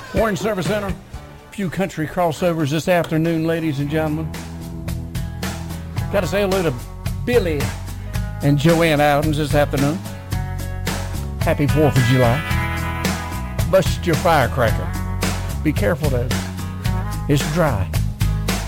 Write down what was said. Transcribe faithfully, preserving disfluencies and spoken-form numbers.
Warren Service Center. A few country crossovers this afternoon, ladies and gentlemen. Got to say hello to Billy and Joanne Adams this afternoon. Happy fourth of July. Bust your firecracker. Be careful though. It's dry.